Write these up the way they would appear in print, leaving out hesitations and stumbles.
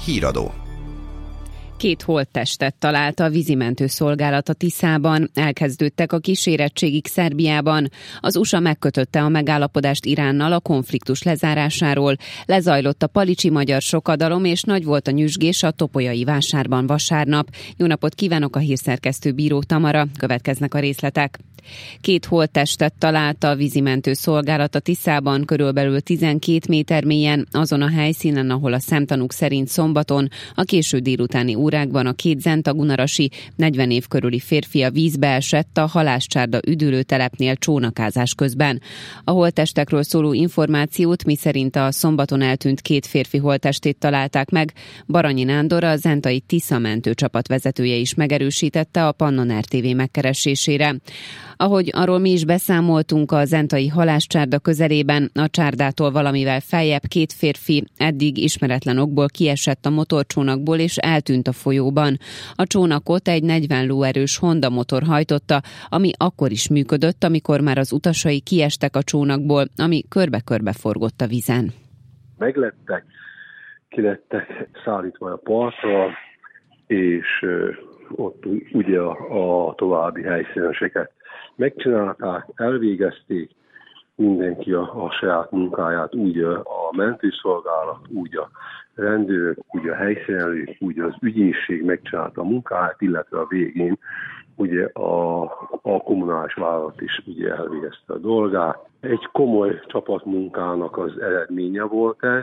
Híradó. 2 holttestet talált a vízimentő szolgálat a Tiszában, elkezdődtek a kísérettségik Szerbiában. Az USA megkötötte a megállapodást Iránnal a konfliktus lezárásáról, lezajlott a palicsi magyar sokadalom, és nagy volt a nyüzsgés a Topolyai vásárban vasárnap. Jó napot kívánok, a hírszerkesztő Bíró Tamara, következnek a részletek. 2 holttestet talált a vízimentő szolgálat a Tiszában, körülbelül 12 méter mélyen, azon a helyszínen, ahol a szemtanúk szerint szombaton a késő délutáni órákban a 2 zentagunarasi, 40 év körüli férfi a vízbe esett a Halászcsárda üdülőtelepnél csónakázás közben. A holttestekről szóló információt, miszerint a szombaton eltűnt 2 férfi holttestét találták meg, Baranyi Nándor, a zentai Tisza mentőcsapat vezetője is megerősítette a Pannon RTV megkeresésére. Ahogy arról mi is beszámoltunk, a zentai Halászcsárda közelében, a csárdától valamivel feljebb 2 férfi eddig ismeretlen okból kiesett a motorcsónakból és eltűnt a folyóban. A csónakot egy 40 lóerős Honda motor hajtotta, ami akkor is működött, amikor már az utasai kiestek a csónakból, ami körbe-körbe forgott a vízen. Meglettek, kilettek szállítva a partra, és ott ugye a további helyszíneseket megcsinálták, elvégezték, mindenki a saját munkáját, úgy a mentőszolgálat, úgy a rendőrök, úgy a helyszínelők, úgy az ügyészség megcsinálta a munkáját, illetve a végén ugye a kommunális vállalat is ugye elvégezte a dolgát. Egy komoly csapatmunkának az eredménye volt ez.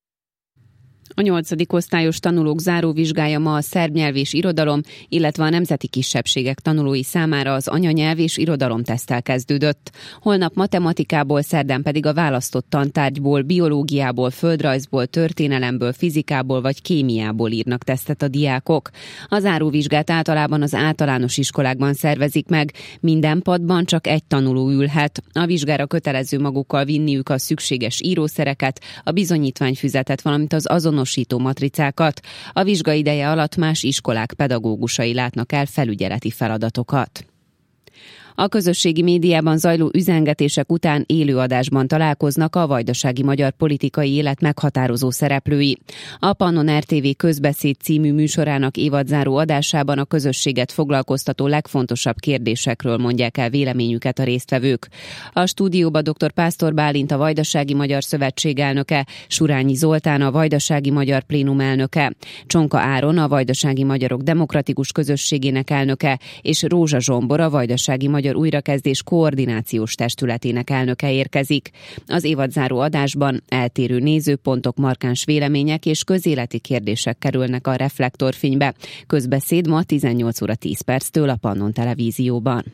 A 8. osztályos tanulók záróvizsgája ma a szerb nyelv és irodalom, illetve a nemzeti kisebbségek tanulói számára az anyanyelv és irodalomteszttel kezdődött. Holnap matematikából, szerdán pedig a választott tantárgyból, biológiából, földrajzból, történelemből, fizikából vagy kémiából írnak tesztet a diákok. A záróvizsgát általában az általános iskolákban szervezik meg, minden padban csak egy tanuló ülhet. A vizsgára kötelező magukkal vinniük a szükséges írószereket, a bizonyítványfüzetet, valamint az azonosító matricákat. A vizsga ideje alatt más iskolák pedagógusai látnak el felügyeleti feladatokat. A közösségi médiában zajló üzengetések után élőadásban találkoznak a vajdasági magyar politikai élet meghatározó szereplői. A Pannon RTV Közbeszéd című műsorának évadzáró adásában a közösséget foglalkoztató legfontosabb kérdésekről mondják el véleményüket a résztvevők. A stúdióba dr. Pásztor Bálint, a Vajdasági Magyar Szövetség elnöke, Surányi Zoltán, a Vajdasági Magyar Plénum elnöke, Csonka Áron, a Vajdasági Magyarok Demokratikus Közösségének elnöke, és Rózsa Zsombor, a Vajdasági Magyar Újrakezdés Koordinációs Testületének elnöke érkezik. Az évadzáró adásban eltérő nézőpontok, markáns vélemények és közéleti kérdések kerülnek a reflektorfénybe. Közbeszéd ma 18 óra 10 perctől a Pannon Televízióban.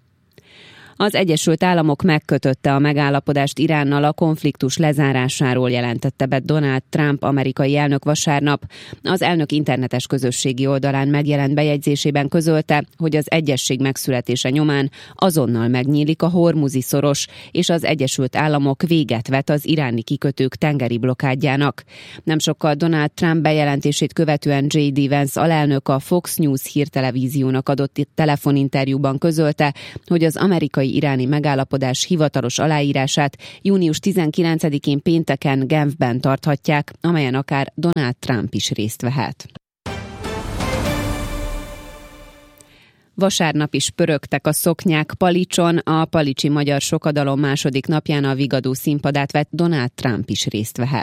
Az Egyesült Államok megkötötte a megállapodást Iránnal a konfliktus lezárásáról, jelentette be Donald Trump amerikai elnök vasárnap. Az elnök internetes közösségi oldalán megjelent bejegyzésében közölte, hogy az egyezség megszületése nyomán azonnal megnyílik a Hormuzi szoros, és az Egyesült Államok véget vet az iráni kikötők tengeri blokádjának. Nem sokkal Donald Trump bejelentését követően J.D. Vance alelnök a Fox News hírtelevíziónak adott telefoninterjúban közölte, hogy az amerikai iráni megállapodás hivatalos aláírását június 19-én pénteken Genfben tarthatják, amelyen akár Donald Trump is részt vehet. Vasárnap is pörögtek a szoknyák Palicson, a palicsi magyar sokadalom második napján a Vigadó színpadát vett Donald Trump is részt vehet.